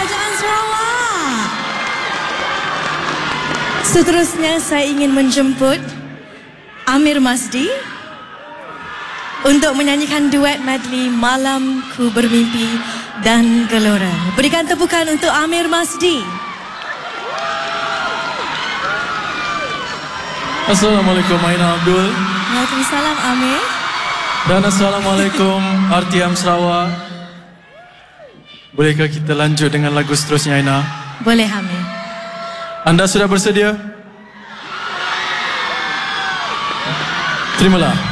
Kerajaan Sarawak. Seterusnya saya ingin menjemput Amir Masdi untuk menyanyikan duet medley Malam Ku Bermimpi dan Gelora. Berikan tepukan untuk Amir Masdi. Assalamualaikum Aina Abdul. Waalaikumsalam Amir. Dan Assalamualaikum RTM Sarawak. Bolehkah kita lanjut dengan lagu seterusnya Aina? Boleh Amir. Anda sudah bersedia? Terimalah.